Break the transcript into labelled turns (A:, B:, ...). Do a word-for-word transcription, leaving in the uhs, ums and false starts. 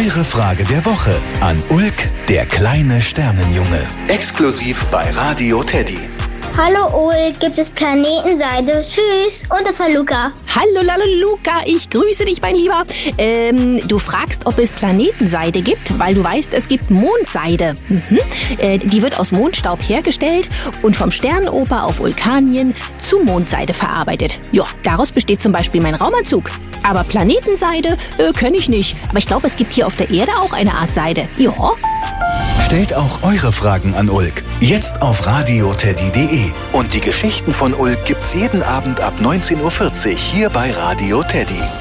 A: Eure Frage der Woche an Ulk, der kleine Sternenjunge. Exklusiv bei Radio Teddy.
B: Hallo Ulk, gibt es Planetenseide? Tschüss. Und das war Luca.
C: Hallo, hallo Luca, ich grüße dich, mein Lieber. Ähm, du fragst, ob es Planetenseide gibt, weil du weißt, es gibt Mondseide. Mhm. Äh, die wird aus Mondstaub hergestellt und vom Sternenoper auf Vulkanien zu Mondseide verarbeitet. Ja, daraus besteht zum Beispiel mein Raumanzug. Aber Planetenseide äh, kenne ich nicht. Aber ich glaube, es gibt hier auf der Erde auch eine Art Seide. Ja.
A: Stellt auch eure Fragen an Ulk. Jetzt auf radioteddy punkt de. Und die Geschichten von Ulk gibt's jeden Abend ab neunzehn Uhr vierzig hier bei Radio Teddy.